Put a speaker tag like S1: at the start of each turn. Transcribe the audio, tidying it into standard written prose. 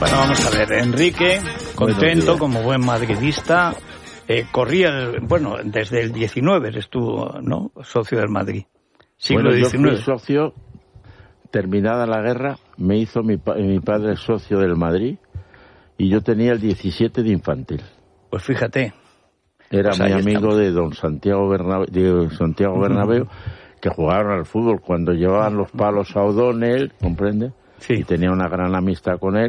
S1: Bueno, vamos a ver, Enrique, contento como buen madridista, corría, desde el 19 eres tú, ¿no?, socio del Madrid. Siglo XIX.
S2: Yo fui socio, terminada la guerra, me hizo mi padre socio del Madrid y yo tenía el 17 de infantil.
S1: Pues fíjate.
S2: Era mi amigo de don Santiago Bernabéu, que jugaron al fútbol cuando llevaban los palos a O'Donnell, ¿comprende?
S1: Sí.
S2: Y tenía una gran amistad con él.